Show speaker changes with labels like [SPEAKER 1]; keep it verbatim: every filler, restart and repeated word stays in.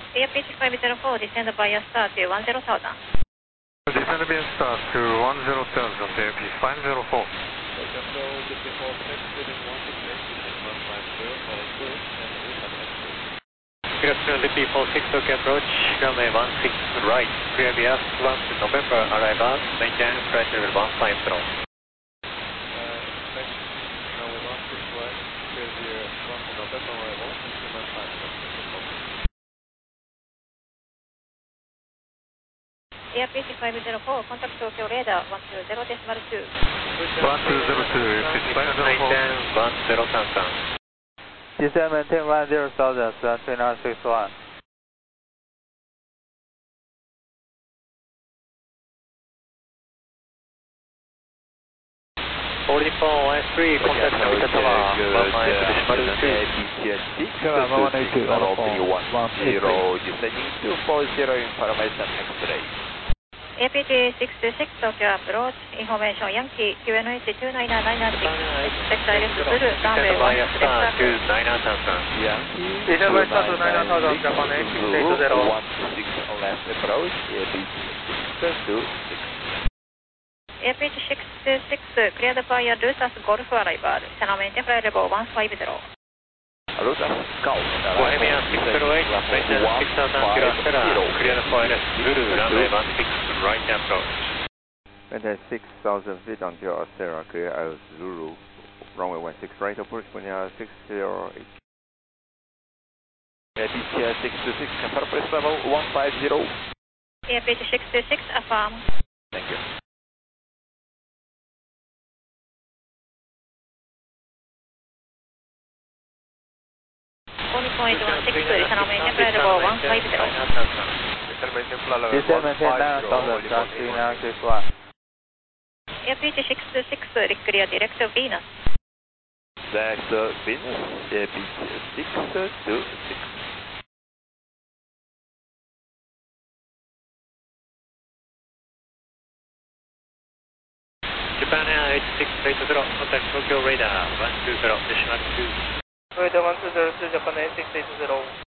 [SPEAKER 1] Air pitch five zero four, descend via star to one zero thousand.
[SPEAKER 2] Descend via star to one zero thousand, Air pitch five zero four.
[SPEAKER 3] Good afternoon, D P four six, Tokyo approach, runway one six right, clear via one to November, arrival, maintain flight level one five zero.
[SPEAKER 1] Air pitch five zero four, contact Tokyo radar one two zero decimal two.
[SPEAKER 2] one two zero two, Air pitch five zero four.
[SPEAKER 3] Maintain one zero thousand.
[SPEAKER 4] Descend maintain one zero thousand, three nine six one.
[SPEAKER 3] Boarding for O S three, contact Capital Tower, one five decimal two.
[SPEAKER 4] Tower one eight two,
[SPEAKER 5] one
[SPEAKER 4] one
[SPEAKER 5] zero, descending two four zero information X-ray.
[SPEAKER 1] Air pitch six two six, Tokyo approach, information Yankee, Q N H two nine nine nine six, expect direct Zulu, runway one
[SPEAKER 3] via
[SPEAKER 1] six
[SPEAKER 3] star to
[SPEAKER 1] left.
[SPEAKER 3] nine thousand.
[SPEAKER 5] Yankee,
[SPEAKER 4] Descend via star to nine thousand, Japan eight six eight zero.
[SPEAKER 5] one six left approach, Air pitch six two six.
[SPEAKER 1] Air pitch six two six, cleared via Lutas Golf arrival, channel maintain flight level one five zero.
[SPEAKER 5] Lutas Golf,
[SPEAKER 3] Bohemia six zero eight, maintain six thousand kilo Stella, cleared for L S Zulu, runway one six right approach.
[SPEAKER 6] Maintain six thousand feet until Astera, clear as Zulu, runway one six right approach, Bohemia six zero eight.
[SPEAKER 5] Air pitch six two six, confirm press level one five zero.
[SPEAKER 1] Air pitch six two six, affirm.
[SPEAKER 5] Thank you.
[SPEAKER 1] Boarding point one six, channel maintain flight level one five zero.
[SPEAKER 4] Descend maintain nine thousand, three nine six one.
[SPEAKER 1] Air pitch six two six, clear direct Venus.
[SPEAKER 5] Direct Venus, Air pitch six two six.
[SPEAKER 3] Japan Air eight six eight zero, contact Tokyo radar one two zero decimal two.
[SPEAKER 4] Radar one two zero two, Japan eight six eight zero.